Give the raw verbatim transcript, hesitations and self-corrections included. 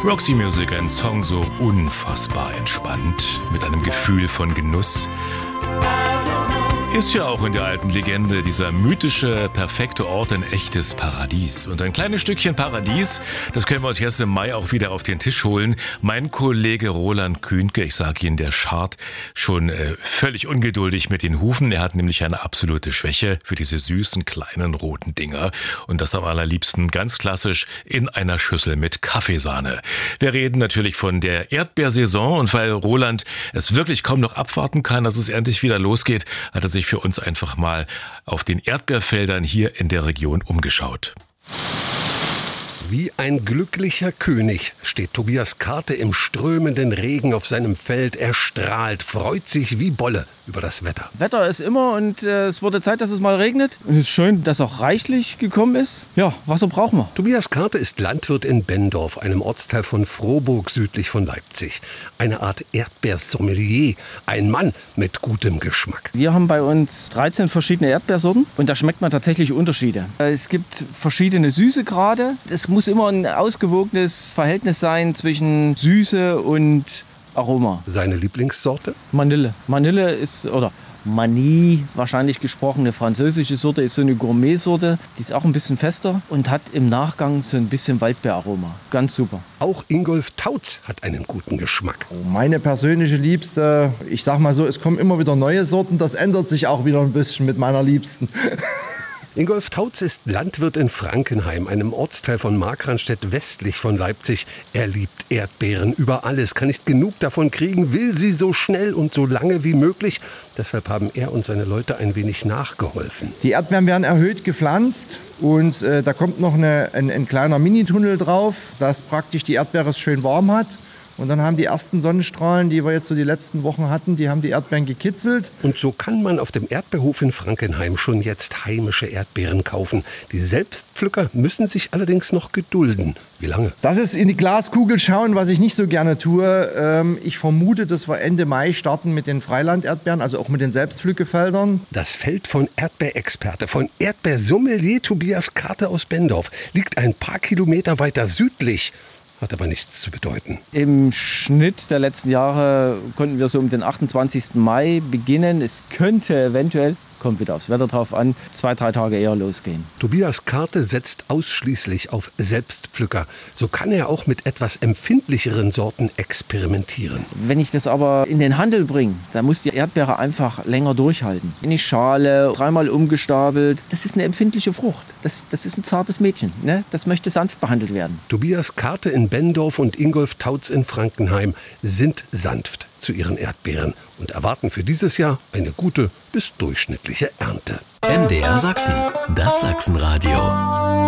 Roxy Music, ein Song so unfassbar entspannt, mit einem Gefühl von Genuss. Ist ja auch in der alten Legende dieser mythische, perfekte Ort ein echtes Paradies. Und ein kleines Stückchen Paradies, das können wir uns jetzt im Mai auch wieder auf den Tisch holen. Mein Kollege Roland Kühnke, ich sage Ihnen, der scharrt schon äh, völlig ungeduldig mit den Hufen. Er hat nämlich eine absolute Schwäche für diese süßen, kleinen, roten Dinger. Und das am allerliebsten ganz klassisch in einer Schüssel mit Kaffeesahne. Wir reden natürlich von der Erdbeersaison. Und weil Roland es wirklich kaum noch abwarten kann, dass es endlich wieder losgeht, hat er sich für uns einfach mal auf den Erdbeerfeldern hier in der Region umgeschaut. Wie ein glücklicher König steht Tobias Karte im strömenden Regen auf seinem Feld. Er strahlt, freut sich wie Bolle über das Wetter. Wetter ist immer und äh, es wurde Zeit, dass es mal regnet. Und es ist schön, dass auch reichlich gekommen ist. Ja, Wasser brauchen wir. Tobias Karte ist Landwirt in Benndorf, einem Ortsteil von Frohburg südlich von Leipzig. Eine Art Erdbeersommelier, ein Mann mit gutem Geschmack. Wir haben bei uns dreizehn verschiedene Erdbeersorten und da schmeckt man tatsächlich Unterschiede. Es gibt verschiedene Süßegrade. Es muss immer ein ausgewogenes Verhältnis sein zwischen Süße und Aroma. Seine Lieblingssorte? Manille. Manille ist, oder Manie wahrscheinlich gesprochen, eine französische Sorte, ist so eine Gourmet-Sorte. Die ist auch ein bisschen fester und hat im Nachgang so ein bisschen Waldbeeraroma. Ganz super. Auch Ingolf Tautz hat einen guten Geschmack. Meine persönliche Liebste, ich sag mal so, es kommen immer wieder neue Sorten. Das ändert sich auch wieder ein bisschen mit meiner Liebsten. Ingolf Tautz ist Landwirt in Frankenheim, einem Ortsteil von Markranstädt westlich von Leipzig. Er liebt Erdbeeren über alles, kann nicht genug davon kriegen, will sie so schnell und so lange wie möglich. Deshalb haben er und seine Leute ein wenig nachgeholfen. Die Erdbeeren werden erhöht gepflanzt und äh, da kommt noch eine, ein, ein kleiner Minitunnel drauf, dass praktisch die Erdbeere es schön warm hat. Und dann haben die ersten Sonnenstrahlen, die wir jetzt so die letzten Wochen hatten, die haben die Erdbeeren gekitzelt. Und so kann man auf dem Erdbeerhof in Frankenheim schon jetzt heimische Erdbeeren kaufen. Die Selbstpflücker müssen sich allerdings noch gedulden. Wie lange? Das ist in die Glaskugel schauen, was ich nicht so gerne tue. Ähm, ich vermute, dass wir Ende Mai starten mit den Freiland-Erdbeeren, also auch mit den Selbstpflückefeldern. Das Feld von Erdbeerexperte, von Erdbeersommelier Tobias Karte aus Benndorf, liegt ein paar Kilometer weiter südlich. Hat aber nichts zu bedeuten. Im Schnitt der letzten Jahre konnten wir so um den achtundzwanzigsten Mai beginnen. Es könnte eventuell, kommt wieder aufs Wetter drauf an, zwei, drei Tage eher losgehen. Tobias Karte setzt ausschließlich auf Selbstpflücker. So kann er auch mit etwas empfindlicheren Sorten experimentieren. Wenn ich das aber in den Handel bringe, dann muss die Erdbeere einfach länger durchhalten. In die Schale, dreimal umgestapelt. Das ist eine empfindliche Frucht. Das, das ist ein zartes Mädchen. Ne? Das möchte sanft behandelt werden. Tobias Karte in Benndorf und Ingolf Tautz in Frankenheim sind sanft zu ihren Erdbeeren und erwarten für dieses Jahr eine gute bis durchschnittliche Ernte. M D R Sachsen, das Sachsenradio.